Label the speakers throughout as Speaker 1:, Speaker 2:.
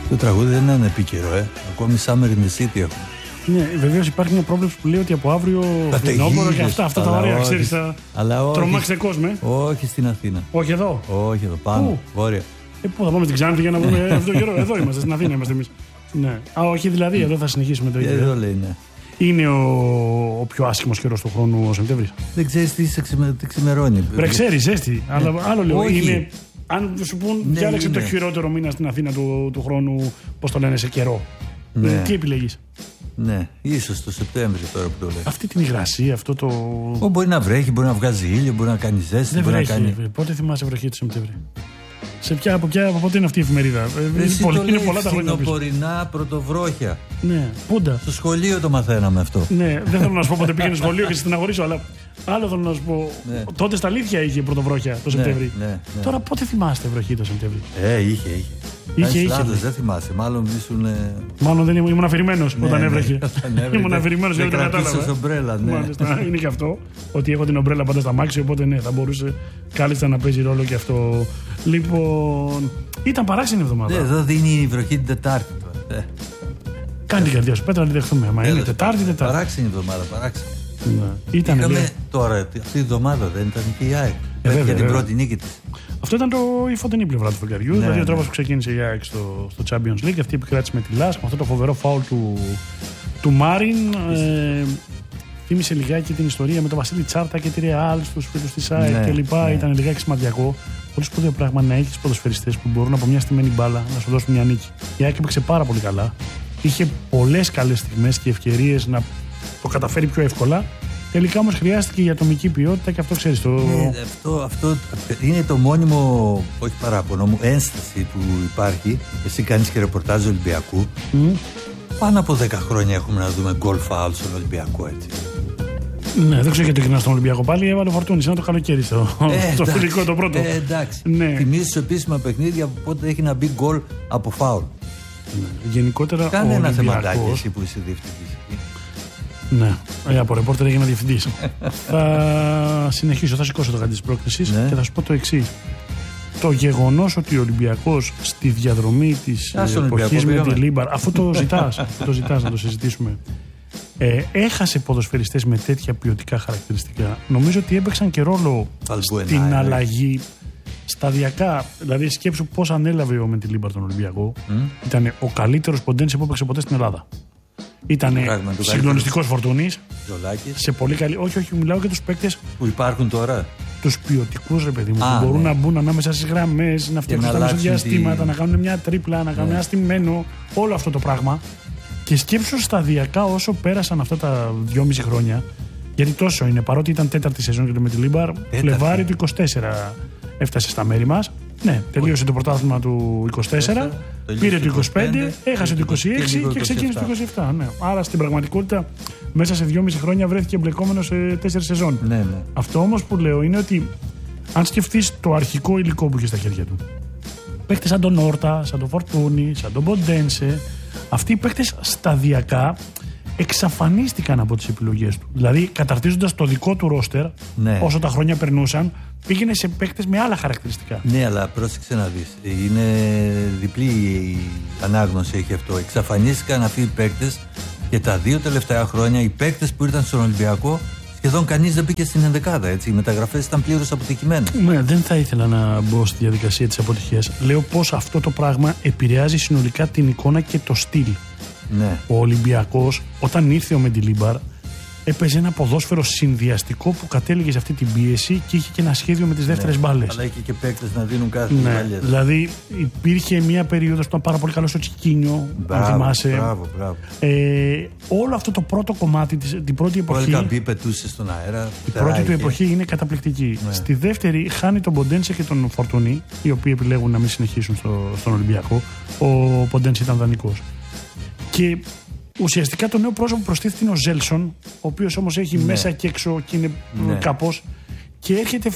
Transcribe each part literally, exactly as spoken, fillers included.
Speaker 1: Το τραγούδι δεν είναι επίκαιρο, ε. Ακόμη Summer in the City έχουμε.
Speaker 2: Ναι, βεβαίως υπάρχει μια πρόβλεψη που λέει ότι από αύριο φθινόπωρο και αυτά, αυτά τα ωραία, ξέρεις, θα τρομάξετε κόσμο.
Speaker 1: Όχι στην Αθήνα.
Speaker 2: Όχι εδώ.
Speaker 1: Όχι εδώ, πάνω, βόρεια.
Speaker 2: Ε, πού θα πάμε στην Ξάνθη για να πούμε αυτό το καιρό. Εδώ είμαστε, στην Αθήνα είμαστε εμείς. Ναι. Α, όχι, δηλαδή, εδώ θα συνεχίσουμε το ίδιο.
Speaker 1: Εδώ λέει, ναι.
Speaker 2: Είναι ο, ο πιο άσχημος καιρός του χρόνου ο Σεπτέμβρης.
Speaker 1: Δεν ξέρεις τι σε ξημερώνει.
Speaker 2: Βρε, ξέρεις, ζέστη. Αλλά άλλο λέω. Είναι, αν σου πούν, ναι, διάλεξε το χειρότερο μήνα στην Αθήνα του, του χρόνου, πώς το λένε, σε καιρό. Ναι. Τι επιλέγεις?
Speaker 1: Ναι, ίσως το Σεπτέμβριο τώρα που το λέω.
Speaker 2: Αυτή την υγρασία, αυτό το.
Speaker 1: Ο, μπορεί να βρέχει, μπορεί να βγάζει ήλιο, μπορεί να κάνει ζέστη.
Speaker 2: Δεν βρέχει.
Speaker 1: Κάνει...
Speaker 2: Πότε θυμάσαι βροχή του Σεπτέμβρη? Σε ποια, από, ποια, από πότε είναι αυτή η εφημερίδα?
Speaker 1: Εσύ
Speaker 2: είναι,
Speaker 1: το
Speaker 2: είναι πολλά τα χρόνια.
Speaker 1: Φθινοπορεινά πρωτοβρόχια.
Speaker 2: Ναι, πούντα.
Speaker 1: Στο σχολείο το μαθαίναμε αυτό.
Speaker 2: Ναι, δεν θέλω να σου πω πότε πήγαινε σχολείο και σε στεναχωρήσω, αλλά άλλο θέλω να σου πω. Ναι. Τότε στα αλήθεια είχε πρωτοβρόχια το Σεπτέμβρη. Ναι, ναι, ναι. Τώρα πότε θυμάστε βροχή το Σεπτέμβρη?
Speaker 1: Ε, είχε, είχε.
Speaker 2: Είχε, είχε.
Speaker 1: Λάθος, δεν θυμάσαι. Μάλλον ήσουν.
Speaker 2: Μάλλον δεν ήμουν αφηρημένος
Speaker 1: ναι,
Speaker 2: όταν
Speaker 1: ναι,
Speaker 2: έβρεχε.
Speaker 1: Ναι,
Speaker 2: ήμουν αφηρημένος γιατί δεν κατάλαβα.
Speaker 1: Ομπρέλα, ναι.
Speaker 2: Μάλιστα, είναι και αυτό. Ότι έχω την ομπρέλα πάντα στα μάξι, οπότε ναι, θα μπορούσε κάλλιστα να παίζει ρόλο και αυτό. Λοιπόν. Ήταν παράξενη εβδομάδα.
Speaker 1: Ναι, εδώ δίνει η βροχή την Τετάρτη τώρα.
Speaker 2: Κάνει την καρδιά σου, Πέτρα, να τη δεχτούμε. Μα είναι Τετάρτη, Τετάρτη.
Speaker 1: Παράξενη εβδομάδα, παράξενη.
Speaker 2: Ναι. Ήταν
Speaker 1: Είχαμε τώρα, αυτή τη εβδομάδα δεν ήταν και η ΑΕΚ.
Speaker 2: Ε,
Speaker 1: για την πρώτη νίκη της.
Speaker 2: Αυτό ήταν το, η φωτεινή πλευρά του φεγγαριού. Ναι, δηλαδή ο τρόπος που ξεκίνησε η ΑΕΚ στο, στο Champions League, αυτή επικράτησε με τη Λας, με αυτό το φοβερό φάουλ του, του Μάριν. Ε, θύμισε λιγάκι την ιστορία με τον Βασίλη Τσάρτα και τη Ρεάλ στους φίλους της ΑΕΚ ναι, κλπ. Ναι. Ήταν λιγάκι σημαντικό. Πολύ σπουδαίο πράγμα να έχεις ποδοσφαιριστές που μπορούν από μια στημένη μπάλα να σου δώσουν μια νίκη. Η ΑΕΚ έπαιξε πάρα πολύ καλά. Είχε πολλές καλές στιγμές και ευκαιρίες να το καταφέρει πιο εύκολα. Τελικά όμως χρειάστηκε η ατομική ποιότητα και αυτό ξέρεις το.
Speaker 1: Ναι, αυτό, αυτό είναι το μόνιμο, όχι παράπονο μου, ένσταση που υπάρχει. Εσύ κάνεις και ρεπορτάζ Ολυμπιακού. Mm. Πάνω από δέκα χρόνια έχουμε να δούμε γκολ φάουλ στον Ολυμπιακό, έτσι.
Speaker 2: Ναι, δεν ξέρω γιατί το κοινό στον Ολυμπιακό πάλι. Έβαλε Φορτούνη, σαν το καλοκαίρι στο, ε, στο φιλικό το πρώτο.
Speaker 1: Ε, εντάξει.
Speaker 2: Ναι.
Speaker 1: Θυμίζεις σε επίσημα παιχνίδια από πότε έχει να μπει γκολ από φάουλ.
Speaker 2: Ναι. Γενικότερα.
Speaker 1: Κάνε ένα θεματάκι εσύ που είσαι διευθυντής.
Speaker 2: Ναι, ε, από ρεπόρτερ έγινα διευθυντής. Θα συνεχίσω, θα σηκώσω το γάντι της πρόκλησης ναι. και θα σου πω το εξής. Το γεγονός ότι ο Ολυμπιακός στη διαδρομή της εποχής με τη Λίμπαρ, αφού το ζητάς, αφού το ζητάς να το συζητήσουμε, ε, έχασε ποδοσφαιριστές με τέτοια ποιοτικά χαρακτηριστικά. Νομίζω ότι έπαιξαν και ρόλο στην ε, αλλαγή σταδιακά. Δηλαδή σκέψου πώς ανέλαβε ο με τη Λίμπαρ τον Ολυμπιακό. Mm. Ήταν ο καλύτερος ποντένσε που έπαιξε ποτέ στην Ελλάδα. Ήταν συγκλονιστικός Φορτούνης. Σε πολύ καλή. Όχι, όχι, μιλάω για τους παίκτες
Speaker 1: που υπάρχουν τώρα.
Speaker 2: Τους ποιοτικούς, ρε παιδί μου. Α, που μπορούν ναι. να μπουν ανάμεσα στις γραμμές, να φτιάξουν τα μεσοδιαστήματα, τη... να κάνουν μια τρίπλα, να κάνουν ναι. ένα στιμμένο. Όλο αυτό το πράγμα. Και σκέψου σταδιακά όσο πέρασαν αυτά τα δυόμιση χρόνια. Γιατί τόσο είναι, παρότι ήταν τέταρτη σεζόν και με τη Λίμπαρ, Φλεβάρι του είκοσι τέσσερα έφτασε στα μέρη μας. Ναι, τελείωσε το πρωτάθλημα του είκοσι τέσσερα, πήρε το είκοσι πέντε, έχασε το είκοσι έξι και, και ξεκίνησε το είκοσι επτά. Ναι. Άρα στην πραγματικότητα μέσα σε δυόμιση χρόνια βρέθηκε εμπλεκόμενο σε τέσσερις σεζόν.
Speaker 1: Ναι, ναι.
Speaker 2: Αυτό όμως που λέω είναι ότι αν σκεφτείς το αρχικό υλικό που είχε στα χέρια του, παίκτες σαν τον Όρτα, σαν τον Φορτούνη, σαν τον Ποντένσε, αυτοί οι παίκτες σταδιακά εξαφανίστηκαν από τις επιλογές του. Δηλαδή, καταρτίζοντας το δικό του ρόστερ, ναι. όσο τα χρόνια περνούσαν, πήγαινε σε παίκτες με άλλα χαρακτηριστικά.
Speaker 1: Ναι, αλλά πρόσεξε να δεις. Είναι διπλή η ανάγνωση έχει αυτό. Εξαφανίστηκαν αυτοί οι παίκτες και τα δύο τελευταία χρόνια οι παίκτες που ήρθαν στον Ολυμπιακό σχεδόν κανείς δεν πήγε στην ενδεκάδα. Έτσι. Οι μεταγραφές ήταν πλήρως αποτυχημένες.
Speaker 2: Ναι, δεν θα ήθελα να μπω στη διαδικασία της αποτυχίας. Λέω πως αυτό το πράγμα επηρεάζει συνολικά την εικόνα και το στυλ.
Speaker 1: Ναι.
Speaker 2: Ο Ολυμπιακός όταν ήρθε ο Μεντιλίμπαρ έπαιζε ένα ποδόσφαιρο συνδυαστικό που κατέληγε σε αυτή την πίεση και είχε και ένα σχέδιο με τις δεύτερες ναι, μπάλες.
Speaker 1: Αλλά είχε και παίκτες να δίνουν κάθε
Speaker 2: ναι, μπάλες. Δηλαδή υπήρχε μια περίοδος που ήταν πάρα πολύ καλό στο Τσικίνιο, αν θυμάσαι.
Speaker 1: Μπράβο, μπράβο.
Speaker 2: Ε, όλο αυτό το πρώτο κομμάτι, της, την πρώτη εποχή.
Speaker 1: Ο Ελκαμπή πετούσε στον αέρα.
Speaker 2: Η πρώτη του εποχή είναι καταπληκτική. Ναι. Στη δεύτερη χάνει τον Ποντένσε και τον Φορτούνη, οι οποίοι επιλέγουν να μην συνεχίσουν στο, στον Ολυμπιακό. Ο Ποντένσε ήταν δανεικός. Και ουσιαστικά το νέο πρόσωπο προστίθεται είναι ο Ζέλσον, ο οποίος όμως έχει ναι. μέσα και έξω και είναι ναι. κάπως. Και έρχεται.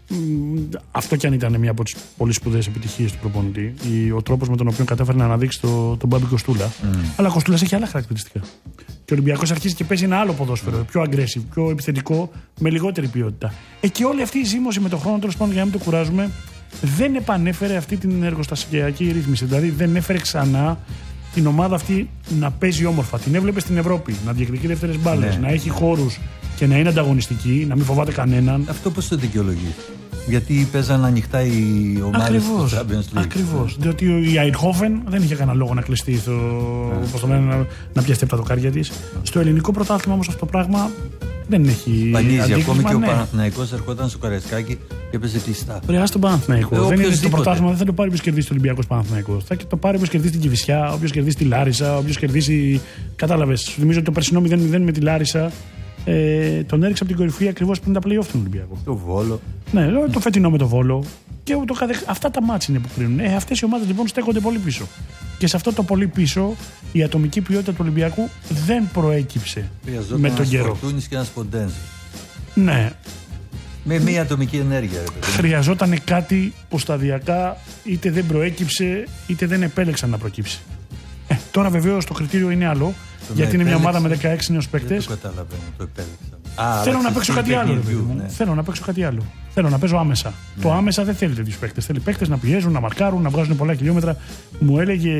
Speaker 2: Αυτό κι αν ήταν μια από τις πολύ σπουδαίες επιτυχίες του προπονητή, ο τρόπος με τον οποίο κατάφερε να αναδείξει τον το Μπάμπη Κοστούλα. Mm. Αλλά ο Κοστούλας έχει άλλα χαρακτηριστικά. Και ο Ολυμπιακός αρχίζει και παίζει ένα άλλο ποδόσφαιρο, mm. πιο aggressive, πιο επιθετικό, με λιγότερη ποιότητα. Ε, και όλη αυτή η ζήμωση με τον χρόνο, τέλος πάντων, για να μην το κουράζουμε, δεν επανέφερε αυτή την εργοστασιακή ρύθμιση. Δηλαδή δεν έφερε ξανά την ομάδα αυτή να παίζει όμορφα. Την έβλεπε στην Ευρώπη, να διεκδικεί δεύτερες μπάλες, ναι, να έχει χώρους και να είναι ανταγωνιστική, να μην φοβάται κανέναν.
Speaker 1: Αυτό πώς το δικαιολογεί? Γιατί παίζαν ανοιχτά οι ομάδες του Champions League.
Speaker 2: Ακριβώς. Διότι η Eindhoven δεν είχε κανένα λόγο να κλειστεί, στο, πώς το λένε, να, να πιάσει τα δοκάρια της. Στο ελληνικό πρωτάθλημα όμως αυτό το πράγμα δεν έχει.
Speaker 1: Πανίζει. Ακόμη και ναι. Ο Παναθηναϊκός ερχόταν στο Καραϊσκάκι και έπαιζε κλειστά.
Speaker 2: Πρέπει τον Παναθηναϊκό. Ε, δεν είναι το πρωτάθλημα, δεν θα το πάρει όποιος κερδίσει το Ολυμπιακός Παναθηναϊκός. Θα το πάρει όποιος κερδίσει την Κηφισιά, όποιος κερδίσει τη Λάρισα, όποιος κερδίσει. Κατάλαβες. Νομίζω ότι το περσινό μηδέν μηδέν με τη Λάρισα ε, τον έριξε από την κορυφή ακριβώς πριν τα play-off του Ολυμπιακού.
Speaker 1: Το Βόλο.
Speaker 2: Ναι, το φετινό με το Βόλο. Και ούτω καθε... Αυτά τα μάτς είναι που κρίνουν. Ε, αυτές οι ομάδες λοιπόν στέκονται πολύ πίσω. Και σε αυτό το πολύ πίσω η ατομική ποιότητα του Ολυμπιακού δεν προέκυψε με τον καιρό.
Speaker 1: Φορτούνης και ένας Ποντένζη.
Speaker 2: Ναι.
Speaker 1: Με μία ατομική ενέργεια. Ρε,
Speaker 2: χρειαζόταν κάτι που σταδιακά είτε δεν προέκυψε είτε δεν επέλεξαν να προκύψει. Ε, τώρα βεβαίως το κριτήριο είναι άλλο. Το γιατί είναι μια ομάδα με δεκαέξι νέους παίκτες.
Speaker 1: Δεν το καταλαβαίνω, το επέλεξαν.
Speaker 2: Α, θέλω να παίξω κάτι άλλο. Ναι. Θέλω να παίξω κάτι άλλο. Θέλω να παίζω άμεσα. Ναι. Το άμεσα δεν θέλει τέτοιους παίκτες. Θέλει παίκτες να πιέζουν, να μαρκάρουν, να βγάζουν πολλά χιλιόμετρα. Μου έλεγε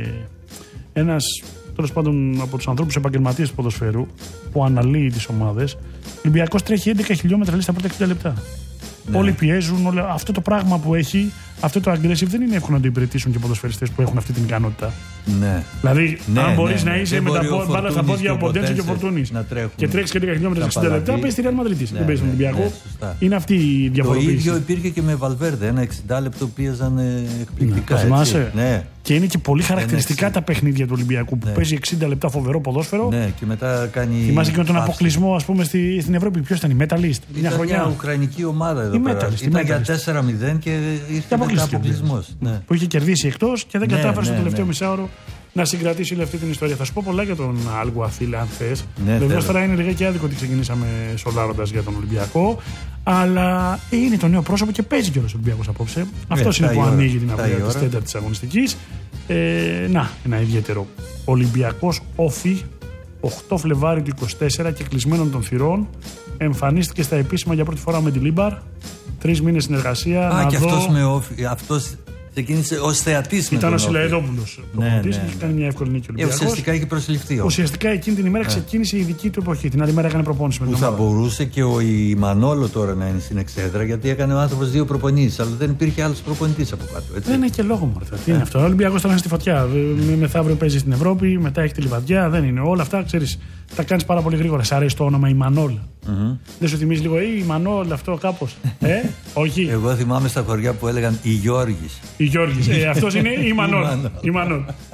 Speaker 2: ένας, τέλος πάντων, από τους ανθρώπους επαγγελματίες του ποδοσφαίρου που αναλύει τις ομάδες, ο Ολυμπιακός τρέχει έντεκα χιλιόμετρα λέει, στα πρώτα εξήντα λεπτά. Ναι. Όλοι πιέζουν, όλα, αυτό το πράγμα που έχει, αυτό το aggressive δεν είναι εύκολο να το υπηρετήσουν και ποδοσφαιριστές που έχουν αυτή την ικανότητα.
Speaker 1: Ναι.
Speaker 2: Δηλαδή,
Speaker 1: ναι,
Speaker 2: αν μπορείς
Speaker 1: ναι,
Speaker 2: να
Speaker 1: ναι.
Speaker 2: είσαι με τα μπάλα στα πόδια από Ποντένσε και ο Φορτούνης και τρέξεις και έντεκα χιλιόμετρα εξήντα λεπτά, παίζεις στη Real Madrid. Δεν παίζεις στον Ολυμπιακό. Είναι αυτή η διαφοροποίηση.
Speaker 1: Το ίδιο υπήρχε και με Βαλβέρντε. Ένα εξήντα λεπτό πίεζαν εκπληκτικά.
Speaker 2: Ναι. Και είναι και πολύ χαρακτηριστικά τα παιχνίδια του Ολυμπιακού που παίζει εξήντα λεπτά φοβερό ποδόσφαιρο.
Speaker 1: Ναι, και μετά κάνει.
Speaker 2: Θυμάσαι και με τον αποκλεισμό, ας πούμε, στην Ευρώπη. Ποιος ήταν, η Metalist.
Speaker 1: Μια χρονιά. Μια ουκρανική ομάδα εδώ πέρα. Ήταν για τέσσερα μηδέν και ήρθε μετά αποκλεισμός. Που
Speaker 2: είχε κερδίσει εκτός και δεν κατάφερε στο τελευταίο μισάωρο να συγκρατήσει όλη αυτή την ιστορία. Θα σου πω πολλά για τον Αλγκουαθίλ, αν θες.
Speaker 1: Ναι,
Speaker 2: βεβαίως τώρα είναι λιγάκι άδικο ότι ξεκινήσαμε σολάροντας για τον Ολυμπιακό, αλλά είναι το νέο πρόσωπο και παίζει κιόλας ο Ολυμπιακός απόψε. Ναι, αυτός είναι που ώρα, ανοίγει την απορία της τέταρτης αγωνιστικής. Ε, να, ένα ιδιαίτερο. Ολυμπιακός Όφι, οκτώ Φλεβάρι του είκοσι τέσσερα και κλεισμένων των θυρών, εμφανίστηκε στα επίσημα για πρώτη φορά με τη Λίμπαρ. Τρεις μήνες συνεργασία.
Speaker 1: Α,
Speaker 2: να
Speaker 1: και
Speaker 2: δω...
Speaker 1: αυτός με Όφι. Αυτός... Ξεκίνησε ως θεατής με
Speaker 2: Ήταν
Speaker 1: τον
Speaker 2: ο Σιλαεδόπουλος.
Speaker 1: Ναι, ναι, ναι.
Speaker 2: Είχε κάνει μια εύκολη νίκη ο Ολυμπιακός.
Speaker 1: Ουσιαστικά είχε προσληφθεί.
Speaker 2: Ουσιαστικά εκείνη την ημέρα ξεκίνησε η δική του εποχή. Την άλλη μέρα έκανε προπόνηση με τον
Speaker 1: Που θα μπορούσε και ο Μανόλο τώρα να είναι στην εξέδρα, γιατί έκανε ο άνθρωπος δύο προπονήσεις. Αλλά δεν υπήρχε άλλος προπονητής από κάτω. Έτσι.
Speaker 2: Δεν έχει και λόγο μόνο. Τι είναι αυτό. Ο Ολυμπιακός τώρα είναι στη φωτιά. Μεθαύριο παίζει στην Ευρώπη, μετά έχει τη Λιβαδιά. Δεν είναι. Όλα αυτά ξέρεις. Τα κάνεις πάρα πολύ γρήγορα. Σ' αρέσει το όνομα Ιμανόλ. Mm-hmm. Δεν σου θυμίζει λίγο, ή Ιμανόλ αυτό κάπως. Ε, όχι.
Speaker 1: Εγώ θυμάμαι στα χωριά που έλεγαν η Γιώργης.
Speaker 2: Η Γιώργης. Ε, αυτός είναι Ιμανόλ. Ιμανόλ.